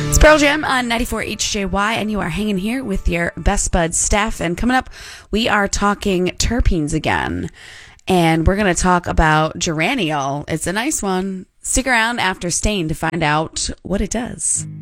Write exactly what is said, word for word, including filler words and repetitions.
It's Pearl Jam on ninety-four H J Y, and you are hanging here with your Best Bud Steph. And coming up, we are talking terpenes again. And we're going to talk about geraniol. It's a nice one. Stick around after Stain to find out what it does.